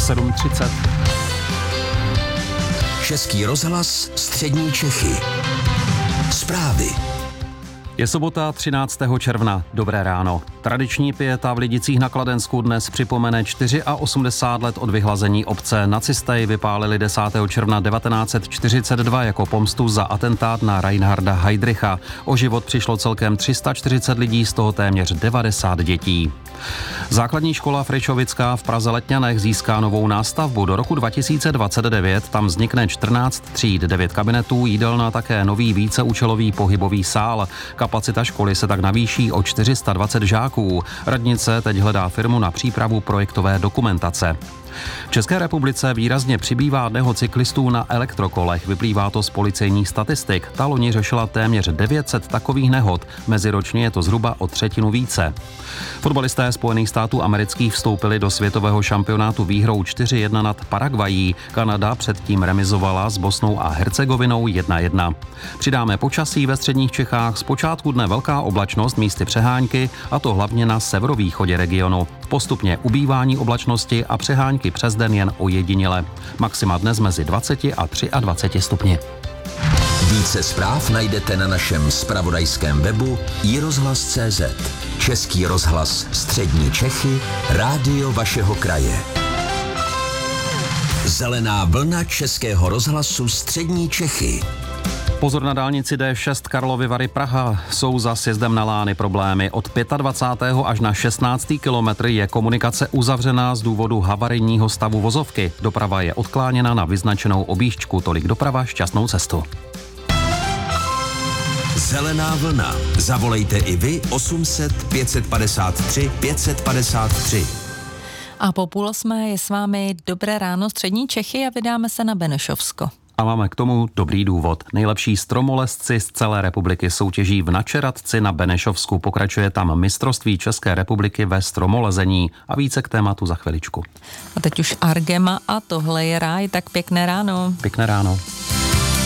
7:30. Český rozhlas Střední Čechy. Zprávy. Je sobota 13. června. Dobré ráno. Tradiční pieta v Lidicích na Kladensku dnes připomene 84 let od vyhlazení obce. Nacisté ji vypálili 10. června 1942 jako pomstu za atentát na Reinharda Heydricha. O život přišlo celkem 340 lidí, z toho téměř 90 dětí. Základní škola Fričovická v Praze Letňanech získá novou nástavbu. Do roku 2029 tam vznikne 14 tříd, 9 kabinetů, jídelna, také nový víceúčelový pohybový sál. Kapacita školy se tak navýší o 420 žáků. Radnice teď hledá firmu na přípravu projektové dokumentace. V České republice výrazně přibývá nehod cyklistů na elektrokolech. Vyplývá to z policejních statistik. Ta loni řešila téměř 900 takových nehod. Meziročně je to zhruba o třetinu více. Fotbalisté Spojených států amerických vstoupili do světového šampionátu výhrou 4-1 nad Paraguají. Kanada předtím remizovala s Bosnou a Hercegovinou 1-1. Přidáme počasí ve středních Čechách. Zpočátku dne velká oblačnost, místy přehánky, a to hlavně na severovýchodě regionu. Postupně ubývání oblačnosti a přehánky přes den jen ojediněle. Maxima dnes mezi 20 a 23 stupni. Více zpráv najdete na našem zpravodajském webu iRozhlas.cz. Český rozhlas Střední Čechy, rádio vašeho kraje. Zelená vlna Českého rozhlasu Střední Čechy. Pozor na dálnici D6 Karlovy Vary Praha. Jsou za sjezdem na Lány problémy. Od 25. až na 16. kilometr je komunikace uzavřená z důvodu havarijního stavu vozovky. Doprava je odkláněna na vyznačenou objížďku. Tolik doprava, šťastnou cestu. Zelená vlna. Zavolejte i vy 800 553 553. A po 7:30 je s vámi Dobré ráno Střední Čechy a vydáme se na Benešovsko. A máme k tomu dobrý důvod. Nejlepší stromolezci z celé republiky soutěží v Načeradci na Benešovsku. Pokračuje tam mistrovství České republiky ve stromolezení. A více k tématu za chviličku. A teď už Argema a tohle je ráj, tak pěkné ráno. Pěkné ráno.